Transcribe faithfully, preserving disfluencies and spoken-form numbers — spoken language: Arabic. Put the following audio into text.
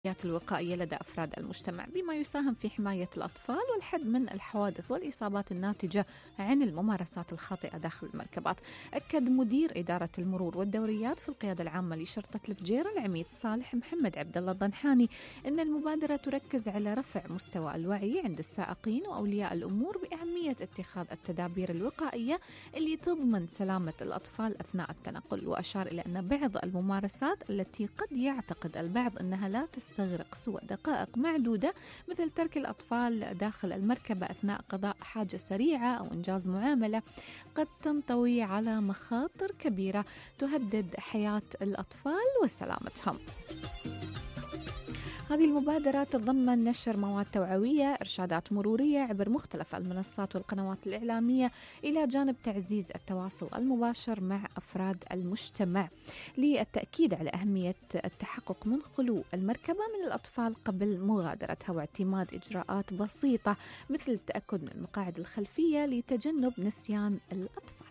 الوقائية لدى أفراد المجتمع، بما يساهم في حماية الأطفال والحد من الحوادث والإصابات الناتجة عن الممارسات الخاطئة داخل المركبات. أكد مدير إدارة المرور والدوريات في القيادة العامة لشرطة الفجيرة العميد صالح محمد عبد الله الضنحاني أن المبادرة تركز على رفع مستوى الوعي عند السائقين وأولياء الأمور بأهمية اتخاذ التدابير الوقائية اللي تضمن سلامة الأطفال أثناء التنقل. وأشار إلى أن بعض الممارسات التي قد يعتقد البعض أنها لا تستغرق سوى دقائق معدودة، مثل ترك الأطفال داخل المركبة أثناء قضاء حاجة سريعة أو إنجاز معاملة، قد تنطوي على مخاطر كبيرة تهدد حياة الأطفال وسلامتهم. هذه المبادرة تتضمن نشر مواد توعوية، إرشادات مرورية عبر مختلف المنصات والقنوات الإعلامية، إلى جانب تعزيز التواصل المباشر مع أفراد المجتمع للتأكيد على أهمية التحقق من خلو المركبة من الأطفال قبل مغادرتها، واعتماد إجراءات بسيطة مثل التأكد من المقاعد الخلفية لتجنب نسيان الأطفال.